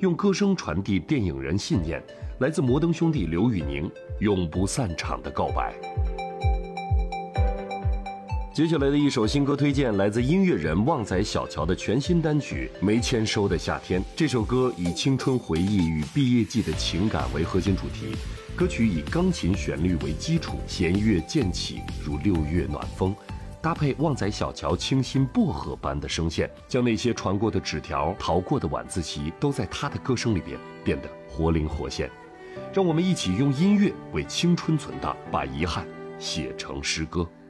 用歌声传递电影人信念，来自摩登兄弟刘宇宁永不散场的告白。接下来的一首新歌推荐来自音乐人旺仔小乔的全新单曲《没签收的夏天》。这首歌以青春回忆与毕业季的情感为核心主题，歌曲以钢琴旋律为基础，弦乐渐起如6月暖风，搭配旺仔小乔清新薄荷般的声线，将那些传过的纸条、逃过的晚自习都在他的歌声里边变得活灵活现。让我们一起用音乐为青春存档，把遗憾写成诗歌。